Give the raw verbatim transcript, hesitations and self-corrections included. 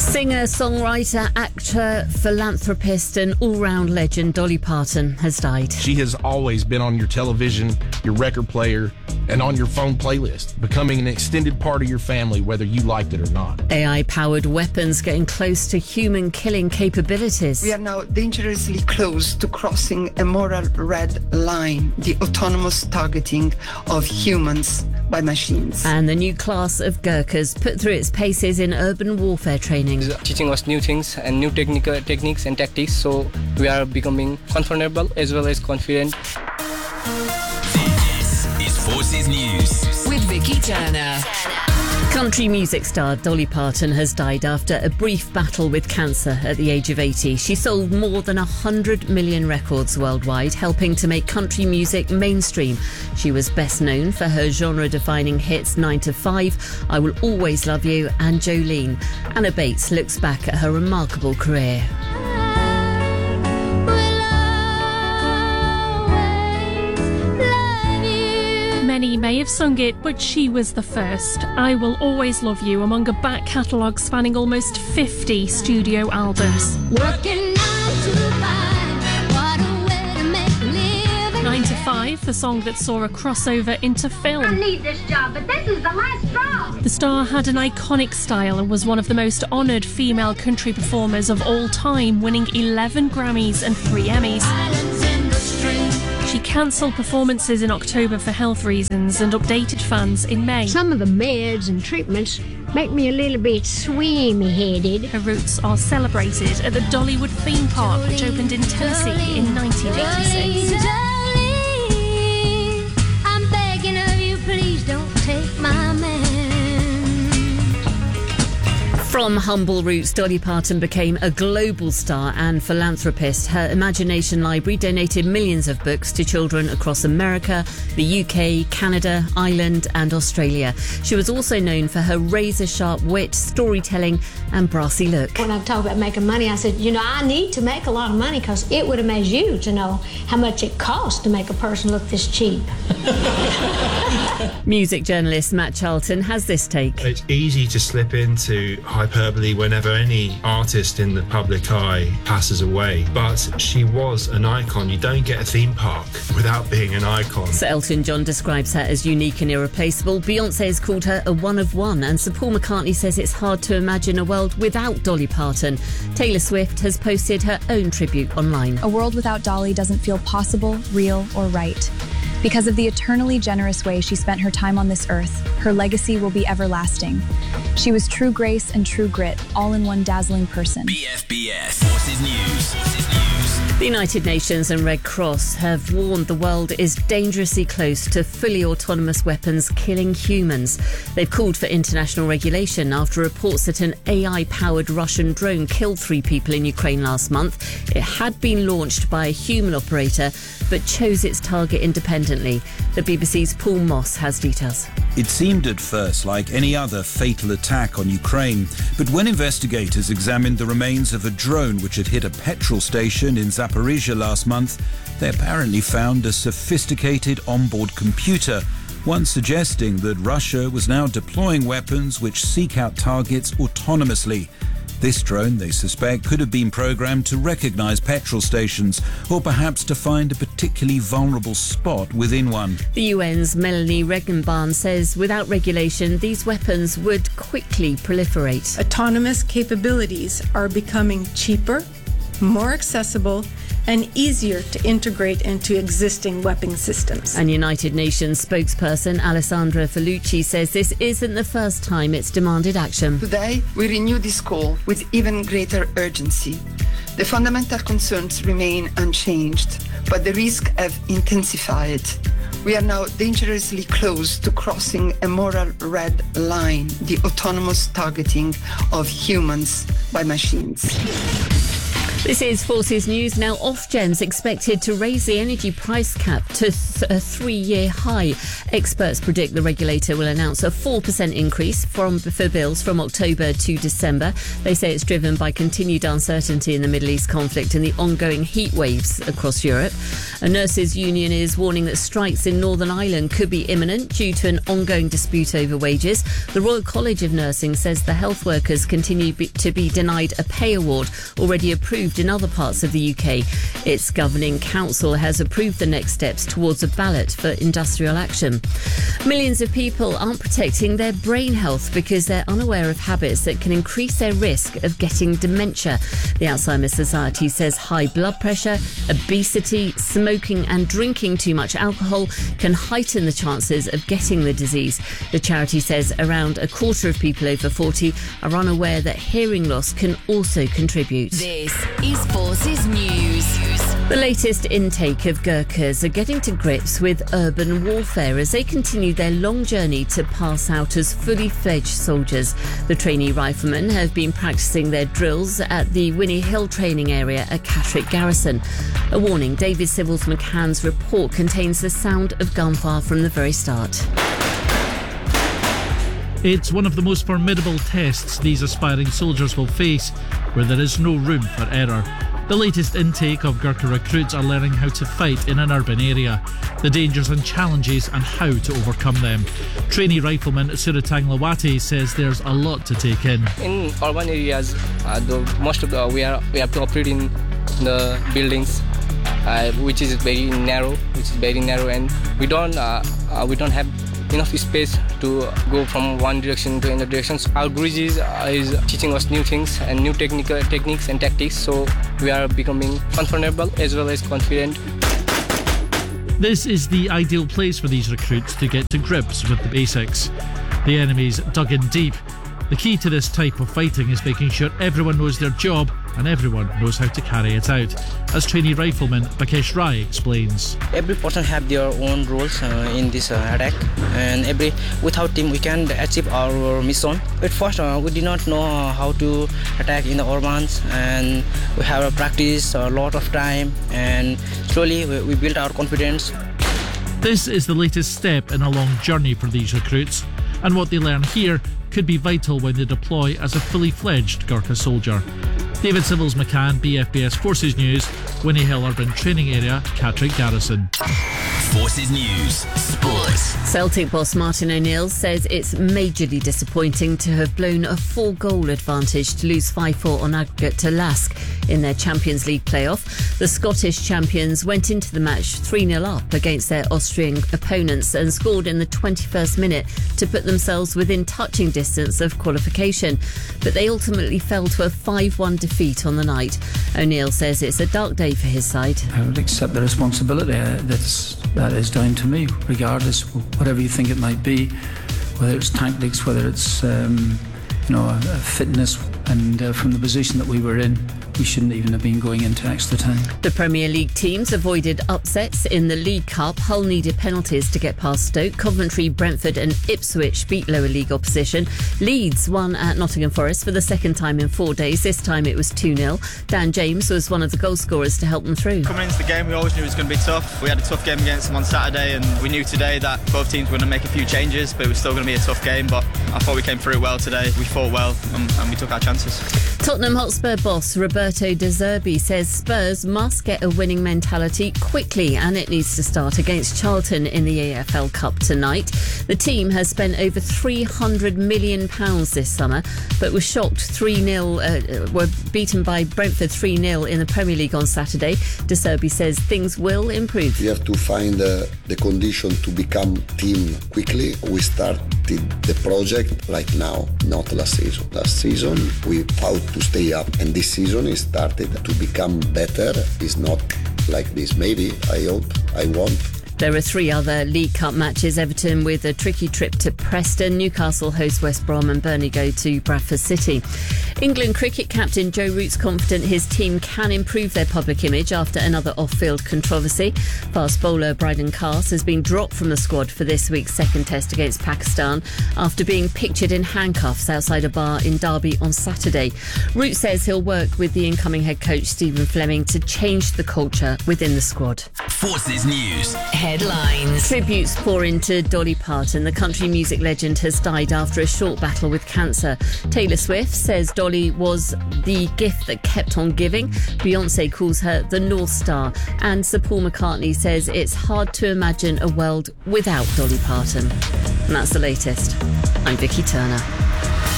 Singer, songwriter, actor, philanthropist and all-round legend Dolly Parton has died. She has always been on your television, your record player, and on your phone playlist, becoming an extended part of your family, whether you liked it or not. A I-powered weapons getting close to human-killing capabilities. We are now dangerously close to crossing a moral red line, the autonomous targeting of humans by machines. And the new class of Gurkhas put through its paces in urban warfare training. Teaching us new things and new technical techniques and tactics, so we are becoming comfortable as well as confident. This is Forces News with Vicky Turner. Country music star Dolly Parton has died after a brief battle with cancer at the age of eighty. She sold more than one hundred million records worldwide, helping to make country music mainstream. She was best known for her genre-defining hits nine to five, I Will Always Love You and Jolene. Anna Bates looks back at her remarkable career. Many may have sung it, but she was the first. I Will Always Love You, among a back catalogue spanning almost fifty studio albums. Working nine to five, what a way to make a living. nine to five, the song that saw a crossover into film. I need this job, but this is the last straw. The star had an iconic style and was one of the most honoured female country performers of all time, winning eleven Grammys and three Emmys. Islands in the stream. She cancelled performances in October for health reasons and updated fans in May. Some of the meds and treatments make me a little bit swimmy-headed. Her roots are celebrated at the Dollywood theme park, which opened in Tennessee in nineteen eighty-six. Jolene, I'm begging of you, please don't take my man. From humble roots, Dolly Parton became a global star and philanthropist. Her Imagination Library donated millions of books to children across America, the U K, Canada, Ireland and Australia. She was also known for her razor-sharp wit, storytelling and brassy look. When I talk about making money, I said, you know, I need to make a lot of money because it would amaze you to know how much it costs to make a person look this cheap. Music journalist Matt Charlton has this take. It's easy to slip into hyperbole whenever any artist in the public eye passes away, but she was an icon. You don't get a theme park without being an icon. Sir Elton John describes her as unique and irreplaceable. Beyoncé has called her a one of one, and Sir Paul McCartney says it's hard to imagine a world without Dolly Parton. Taylor Swift has posted her own tribute online. A world without Dolly doesn't feel possible, real, or right. Because of the eternally generous way she spent her time on this earth, her legacy will be everlasting. She was true grace and true grit, all in one dazzling person. B F B S Forces News. Forces News. The United Nations and Red Cross have warned the world is dangerously close to fully autonomous weapons killing humans. They've called for international regulation after reports that an A I-powered Russian drone killed three people in Ukraine last month. It had been launched by a human operator, but chose its target independently. The B B C's Paul Moss has details. It seemed at first like any other fatal attack on Ukraine, but when investigators examined the remains of a drone which had hit a petrol station in Zaporizhia last month, they apparently found a sophisticated onboard computer, one suggesting that Russia was now deploying weapons which seek out targets autonomously. This drone, they suspect, could have been programmed to recognise petrol stations or perhaps to find a particularly vulnerable spot within one. The U N's Melanie Regenbahn says without regulation, these weapons would quickly proliferate. Autonomous capabilities are becoming cheaper, more accessible, and easier to integrate into existing weapon systems. And United Nations spokesperson Alessandra Felucci says this isn't the first time it's demanded action. Today, we renew this call with even greater urgency. The fundamental concerns remain unchanged, but the risks have intensified. We are now dangerously close to crossing a moral red line, the autonomous targeting of humans by machines. This is Forces News. Now, Ofgem's expected to raise the energy price cap to th- a three-year high. Experts predict the regulator will announce a four percent increase from, for bills from October to December. They say it's driven by continued uncertainty in the Middle East conflict and the ongoing heat waves across Europe. A nurses' union is warning that strikes in Northern Ireland could be imminent due to an ongoing dispute over wages. The Royal College of Nursing says the health workers continue be- to be denied a pay award already approved in other parts of the U K. Its governing council has approved the next steps towards a ballot for industrial action. Millions of people aren't protecting their brain health because they're unaware of habits that can increase their risk of getting dementia. The Alzheimer's Society says high blood pressure, obesity, smoking and drinking too much alcohol can heighten the chances of getting the disease. The charity says around a quarter of people over forty are unaware that hearing loss can also contribute. This is Forces News. The latest intake of Gurkhas are getting to grips with urban warfare as they continue their long journey to pass out as fully fledged soldiers. The trainee riflemen have been practicing their drills at the Winnie Hill training area at Catterick Garrison. A warning, David Sybil's McCann's report contains the sound of gunfire from the very start. It's one of the most formidable tests these aspiring soldiers will face, where there is no room for error. The latest intake of Gurkha recruits are learning how to fight in an urban area, the dangers and challenges and how to overcome them. Trainee rifleman Suratang Lawati says there's a lot to take in. In urban areas, uh, the, most of the we are we have to operate in the buildings, uh, which is very narrow, which is very narrow, and we don't uh, uh, we don't have enough space to go from one direction to another direction. So our Guruji uh, is teaching us new things and new technical techniques and tactics, so we are becoming comfortable as well as confident. This is the ideal place for these recruits to get to grips with the basics. The enemy's dug in deep. The key to this type of fighting is making sure everyone knows their job and everyone knows how to carry it out, as trainee rifleman Bakesh Rai explains. Every person have their own roles uh, in this uh, attack, and every without team we can achieve our mission. At first uh, we did not know how to attack in the urbans, and we have a practice a lot of time, and slowly we, we built our confidence. This is the latest step in a long journey for these recruits, and what they learn here could be vital when they deploy as a fully fledged Gurkha soldier. David Sybil's McCann, B F B S Forces News, Winnie Hill Urban Training Area, Catterick Garrison. Forces News, Sports. Celtic boss Martin O'Neill says it's majorly disappointing to have blown a four-goal advantage to lose five four on aggregate to Lask in their Champions League playoff. The Scottish champions went into the match three nil up against their Austrian opponents and scored in the twenty-first minute to put themselves within touching distance of qualification. But they ultimately fell to a five one defeat on the night. O'Neill says it's a dark day for his side. I would accept the responsibility. That's, that is down to me, regardless of whatever you think it might be, whether it's tactics, whether it's um, you know, a, a fitness, and uh, from the position that we were in, we shouldn't even have been going into extra time. The Premier League teams avoided upsets in the League Cup. Hull needed penalties to get past Stoke. Coventry, Brentford and Ipswich beat lower league opposition. Leeds won at Nottingham Forest for the second time in four days. This time it was two nil. Dan James was one of the goal scorers to help them through. Coming into the game, we always knew it was going to be tough. We had a tough game against them on Saturday, and we knew today that both teams were going to make a few changes, but it was still going to be a tough game. But I thought we came through well today. We fought well and, and we took our chances. Tottenham Hotspur boss Roberto De Zerbi says Spurs must get a winning mentality quickly, and it needs to start against Charlton in the A F L Cup tonight. The team has spent over three hundred million pounds this summer, but was shocked three nil, uh, were beaten by Brentford three nil in the Premier League on Saturday. De Zerbi says things will improve. You have to find uh, the condition to become team quickly. We started the project right now, not last season. Last season we fought to stay up, and this season it started to become better. It's not like this. Maybe, I hope, I want. There are three other League Cup matches. Everton with a tricky trip to Preston. Newcastle host West Brom and Burnley go to Bradford City. England cricket captain Joe Root's confident his team can improve their public image after another off-field controversy. Fast bowler Bryden Cast has been dropped from the squad for this week's second test against Pakistan after being pictured in handcuffs outside a bar in Derby on Saturday. Root says he'll work with the incoming head coach Stephen Fleming to change the culture within the squad. Forces News. Headlines. Tributes pour into Dolly Parton. The country music legend has died after a short battle with cancer. Taylor Swift says Dolly was the gift that kept on giving. Beyoncé calls her the North Star. And Sir Paul McCartney says it's hard to imagine a world without Dolly Parton. And that's the latest. I'm Vicky Turner.